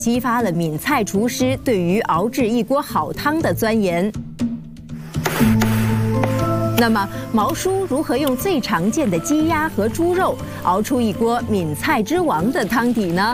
激发了闽菜厨师对于熬制一锅好汤的钻研。那么，毛叔如何用最常见的鸡鸭和猪肉熬出一锅闽菜之王的汤底呢？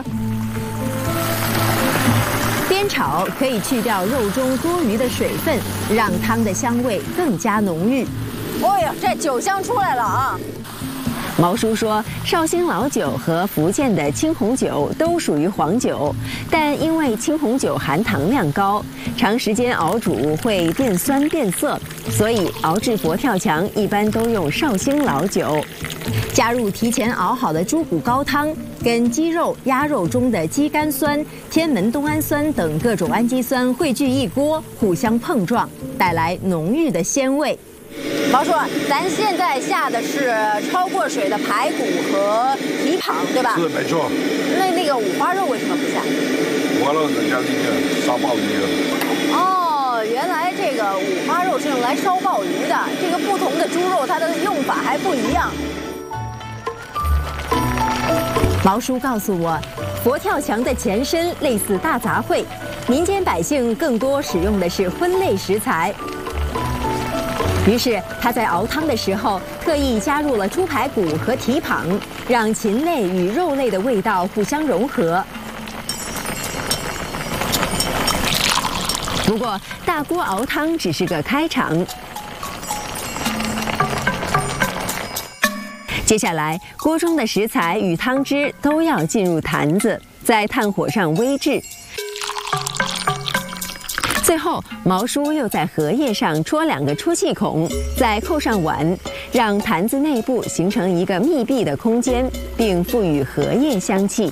煸炒可以去掉肉中多余的水分，让汤的香味更加浓郁。 哎呦，这酒香出来了啊！ 毛叔说，绍兴老酒和福建的青红酒都属于黄酒，但因为青红酒含糖量高，长时间熬煮会变酸变涩，所以熬制佛跳墙一般都用绍兴老酒。加入提前熬好的猪骨高汤，跟鸡肉、鸭肉中的肌酐酸、天门冬氨酸等各种氨基酸汇聚一锅，互相碰撞，带来浓郁的鲜味。 毛叔，咱现在下的是焯过水的排骨和蹄膀，对吧？ 是没错。 那个五花肉为什么不下？ 五花肉人家那个烧鲍鱼的。 哦，原来这个五花肉是用来烧鲍鱼的。这个不同的猪肉，它的用法还不一样。 毛叔告诉我，佛跳墙的前身类似大杂烩，民间百姓更多使用的是荤类食材。于是他在熬汤的时候，特意加入了猪排骨和蹄膀，让禽类与肉类的味道互相融合。不过，大锅熬汤只是个开场。接下来，锅中的食材与汤汁都要进入坛子，在炭火上煨制。最后，毛叔又在荷叶上戳2个出气孔，再扣上碗，让坛子内部形成一个密闭的空间，并赋予荷叶香气。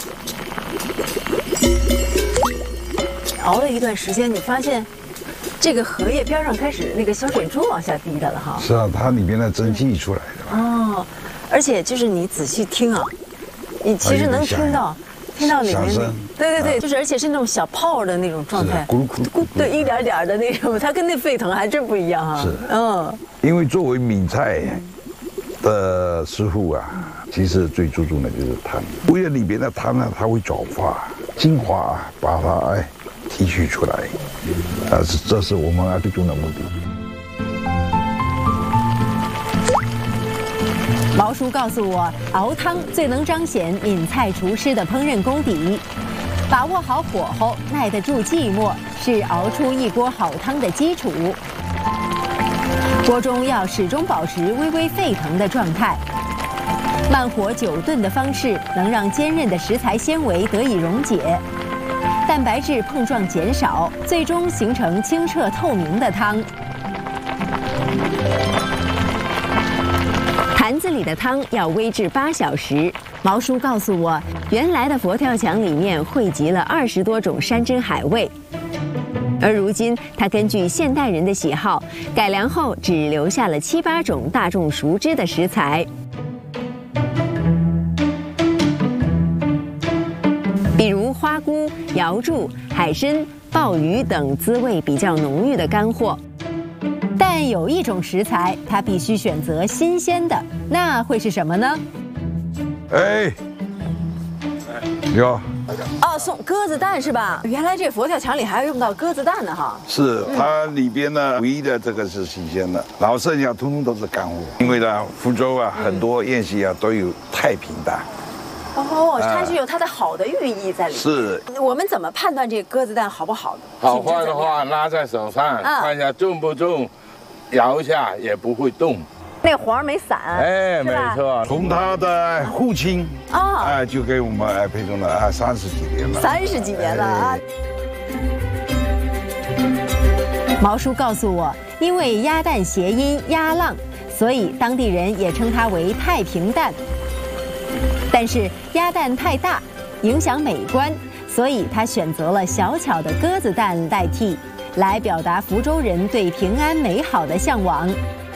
熬了一段时间，你发现这个荷叶边上开始那个小水珠往下滴的了哈。 是啊，它里面的蒸汽出来的。 哦，而且就是你仔细听啊，你其实能听到里面那，对，就是而且是那种小泡的那种状态， 咕噜咕噜咕噜， 对，一点点的那种，它跟那沸腾还真不一样哈。 是，因为作为闽菜的师傅啊，其实最注重的就是汤，为了里边的汤呢，它会转化精华，把它提取出来，这是我们最终的目的。 毛叔告诉我，熬汤最能彰显闽菜厨师的烹饪功底。把握好火候，耐得住寂寞，是熬出一锅好汤的基础。锅中要始终保持微微沸腾的状态。慢火久炖的方式能让坚韧的食材纤维得以溶解，蛋白质碰撞减少，最终形成清澈透明的汤。坛子里的汤要煨制8小时。毛叔告诉我，原来的佛跳墙里面汇集了20多种山珍海味，而如今他根据现代人的喜好改良后，只留下了7、8种大众熟知的食材，比如花菇、瑶柱、海参、鲍鱼等滋味比较浓郁的干货。但有一种食材，它必须选择新鲜的，那会是什么呢？ 你好。 哦，送鸽子蛋是吧？原来这佛跳墙里还要用到鸽子蛋呢哈。 是，它里边呢唯一的这个是新鲜的，然后剩下通通都是干货。因为呢，福州啊很多宴席啊都有太平蛋。 哦，它是有它的好的寓意在里面。 是。 我们怎么判断这鸽子蛋好不好？ 好坏的话，拉在手上看一下重不重，摇一下也不会动。 那黄没散， 没错。 从他的父亲就给我们配送了30几年了。 30几年了啊！ 毛叔告诉我，因为鸭蛋谐音鸭浪，所以当地人也称它为太平蛋。但是鸭蛋太大，影响美观，所以他选择了小巧的鸽子蛋代替，来表达福州人对平安美好的向往。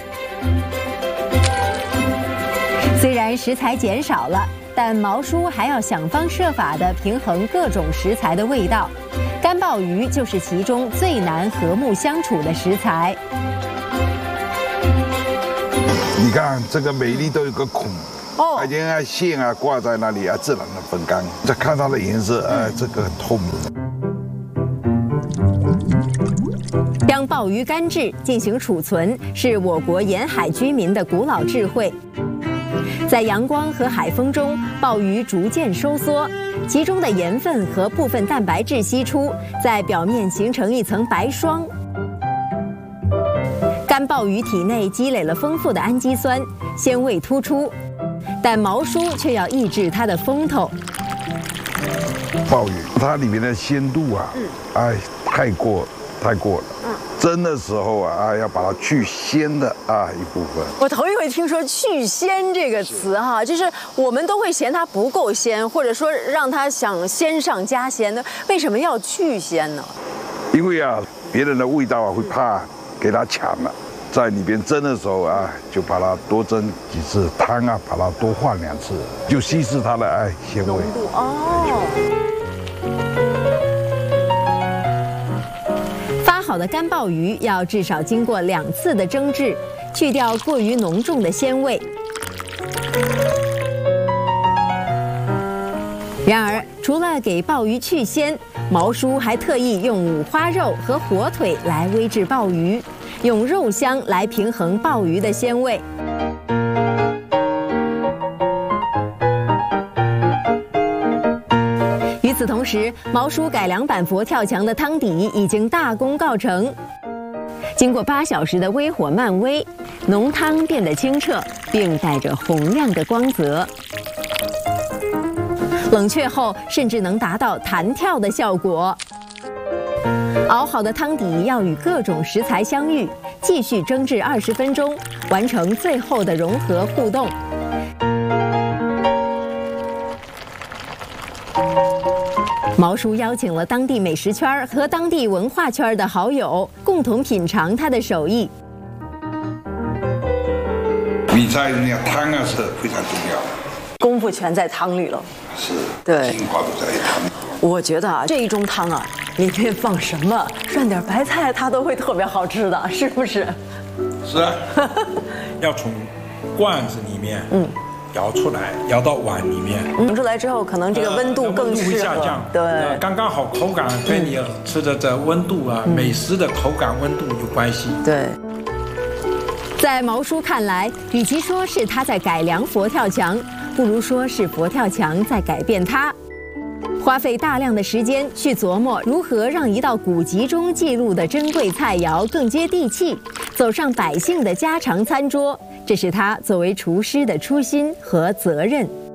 虽然食材减少了，但毛叔还要想方设法地平衡各种食材的味道。干鲍鱼就是其中最难和睦相处的食材。 你看这个每粒都有个孔， 哦， 已经线啊挂在那里啊，自然的风干。再看它的颜色，这个很透明。 将鲍鱼干制进行储存，是我国沿海居民的古老智慧。在阳光和海风中，鲍鱼逐渐收缩，其中的盐分和部分蛋白质析出，在表面形成一层白霜。干鲍鱼体内积累了丰富的氨基酸，鲜味突出，但毛叔却要抑制它的风头。 鲍鱼它里面的鲜度啊，太过了。蒸的时候啊，要把它去鲜的一部分。 我头一回听说去鲜这个词哈，就是我们都会嫌它不够鲜，或者说让它想鲜上加鲜的，为什么要去鲜呢？ 因为别人的味道会怕给它抢了，在里边蒸的时候就把它多蒸几次，汤把它多换2次，就稀释它的鲜味。 浓度哦。 发好的干鲍鱼要至少经过2次的蒸制，去掉过于浓重的鲜味。然而，除了给鲍鱼去鲜，毛叔还特意用五花肉和火腿来煨制鲍鱼，用肉香来平衡鲍鱼的鲜味。与此同时，毛叔改良版佛跳墙的汤底已经大功告成。经过8小时的微火慢煨，浓汤变得清澈，并带着红亮的光泽。冷却后，甚至能达到弹跳的效果。熬好的汤底要与各种食材相遇，继续蒸制20分钟，完成最后的融合互动。毛叔邀请了当地美食圈和当地文化圈的好友，共同品尝他的手艺。 米菜那汤是非常重要的， 功夫全在汤里了。 是， 对， 精华都在汤里。 我觉得这一盅汤里面放什么，涮点白菜，它都会特别好吃的，是不是？ 是啊， 要从罐子里面舀出来，舀到碗里面。 盛出来之后，可能这个温度更适合。 下降， 对， 刚刚好，口感跟你吃的这温度美食的口感温度有关系。 对。 在毛叔看来，与其说是他在改良佛跳墙，不如说是佛跳墙在改变他。花费大量的时间去琢磨如何让一道古籍中记录的珍贵菜肴更接地气，走上百姓的家常餐桌，这是他作为厨师的初心和责任。